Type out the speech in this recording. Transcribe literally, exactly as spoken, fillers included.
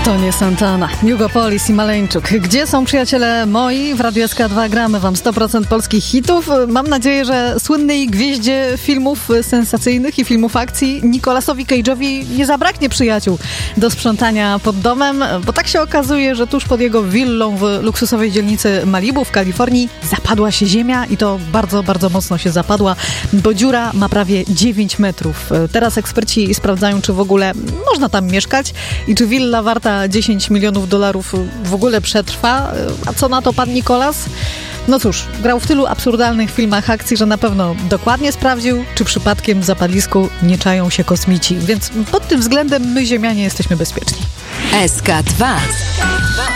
To nie Santana, Jugopolis i Maleńczuk. Gdzie są przyjaciele moi? W Radiu S K dwa gramy wam sto procent polskich hitów. Mam nadzieję, że słynnej gwieździe filmów sensacyjnych i filmów akcji Nicolasowi Cage'owi nie zabraknie przyjaciół do sprzątania pod domem, bo tak się okazuje, że tuż pod jego willą w luksusowej dzielnicy Malibu w Kalifornii zapadła się ziemia i to bardzo, bardzo mocno się zapadła, bo dziura ma prawie dziewięć metrów. Teraz eksperci sprawdzają, czy w ogóle można tam mieszkać i czy willa warta dziesięć milionów dolarów w ogóle przetrwa. A co na to pan Nicolas? No cóż, grał w tylu absurdalnych filmach akcji, że na pewno dokładnie sprawdził, czy przypadkiem w zapadlisku nie czają się kosmici. Więc pod tym względem my, ziemianie, jesteśmy bezpieczni. S K dwa.